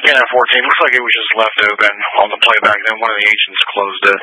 Yeah, 14. Looks like it was just left open on the playback, then one of the agents closed it.